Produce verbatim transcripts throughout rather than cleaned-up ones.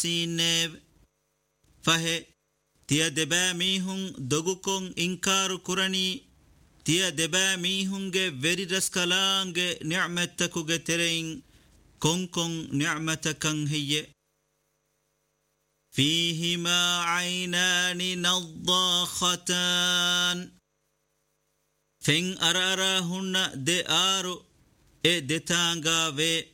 insinev fahe tiya deba mihun dogukon inkaru kurani tiya deba mihunge veri raskalange ni'matakuge terein konkon ni'matakan hiye فيهما عينان نضاختان فين أرارهن دآرو إيه دتانغاوي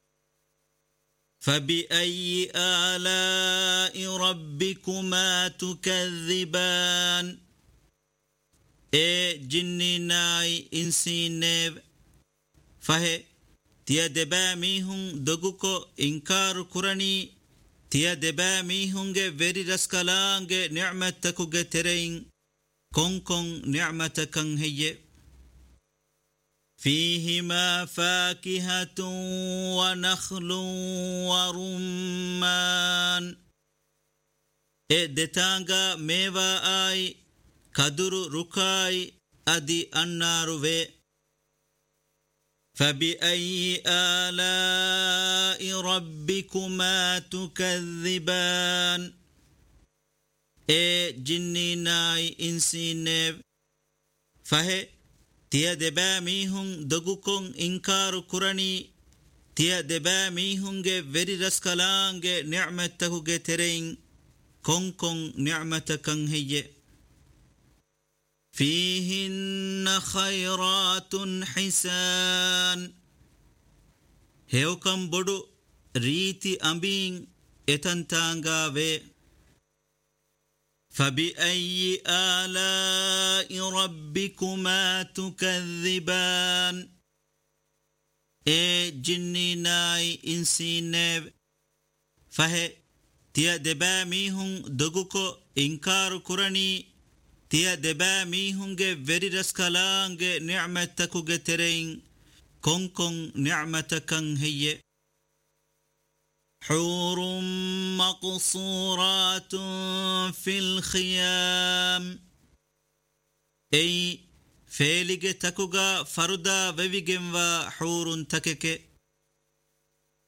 فبأي آلاء ربكما تكذبان إيه جنيناي إنسينيب فهي تيا دبا ميهن دقوكو إنكار كراني تيا دبا ميهنge veri raskalange ni'matakuge terein konkon ni'matakan hiye فيهما فاكهة ونخل ورمان إدتانغا ميوا آي كدر ركاي أدي النار في فبأي آلاء ربكما تكذبان إيه جنيناي إنسينيب فهي تيا دبا ميهن دقوكن إنكار كراني تيا دبا ميهنge veri raskalange ni'matakuge terein konkon ni'matakan hiye فيهن خيرات حسان هيوكم بدو ريتي أمبين اتنتانغاوي فبأي آلاء ربكما تكذبان اي جنيناي انسينيب فهي تيا دبا ميهن دقوكو انكار كراني تيا دبا ميهنge veri raskalange ni'matakuge terein konkon ni'matakan hiye حور مقصورات في الخيام أي فيلج تكوغا فردا ويجن وحور تكك